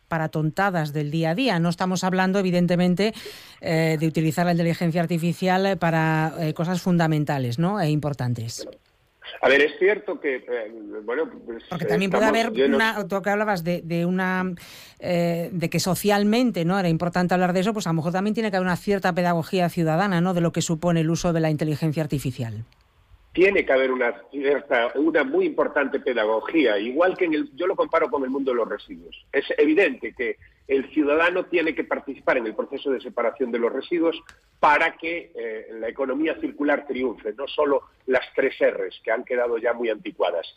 para tontadas del día a día. No estamos hablando, evidentemente, de utilizar la inteligencia artificial para cosas fundamentales, ¿no? E importantes. A ver, es cierto que, pues porque también puede haber tú que hablabas de que socialmente, ¿no?, era importante hablar de eso, pues a lo mejor también tiene que haber una cierta pedagogía ciudadana, ¿no?, de lo que supone el uso de la inteligencia artificial. Tiene que haber una muy importante pedagogía, igual que yo lo comparo con el mundo de los residuos. Es evidente que el ciudadano tiene que participar en el proceso de separación de los residuos para que la economía circular triunfe, no solo las 3 R's, que han quedado ya muy anticuadas.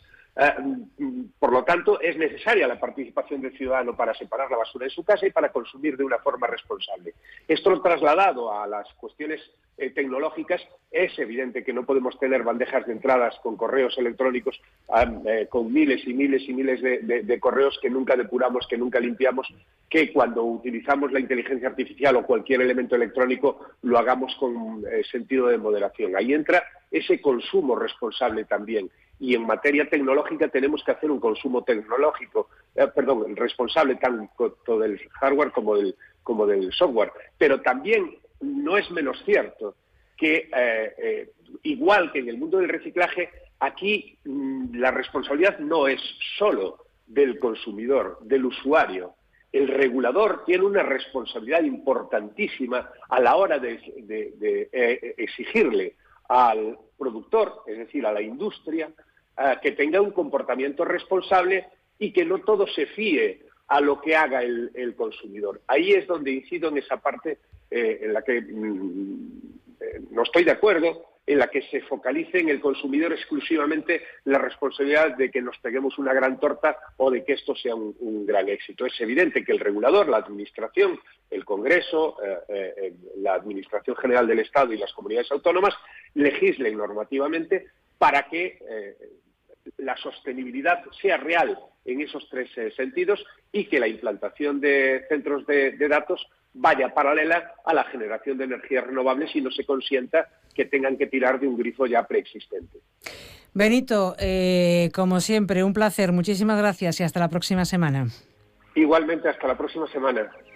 Por lo tanto, es necesaria la participación del ciudadano para separar la basura en su casa y para consumir de una forma responsable. Esto trasladado a las cuestiones tecnológicas, es evidente que no podemos tener bandejas de entradas con correos electrónicos con miles y miles y miles de correos que nunca depuramos, que nunca limpiamos, que cuando utilizamos la inteligencia artificial o cualquier elemento electrónico lo hagamos con sentido de moderación. Ahí entra ese consumo responsable también. Y en materia tecnológica tenemos que hacer un consumo responsable tanto del hardware como del software. Pero también no es menos cierto que, igual que en el mundo del reciclaje, aquí la responsabilidad no es solo del consumidor, del usuario. El regulador tiene una responsabilidad importantísima a la hora de exigirle al productor, es decir, a la industria, que tenga un comportamiento responsable y que no todo se fíe a lo que haga el consumidor. Ahí es donde incido en esa parte en la que no estoy de acuerdo, en la que se focalice en el consumidor exclusivamente la responsabilidad de que nos peguemos una gran torta o de que esto sea un gran éxito. Es evidente que el regulador, la administración, el Congreso, la Administración General del Estado y las comunidades autónomas legislen normativamente para que la sostenibilidad sea real en esos 3 sentidos y que la implantación de centros de datos vaya paralela a la generación de energías renovables y no se consienta que tengan que tirar de un grifo ya preexistente. Benito, como siempre, un placer. Muchísimas gracias y hasta la próxima semana. Igualmente, hasta la próxima semana.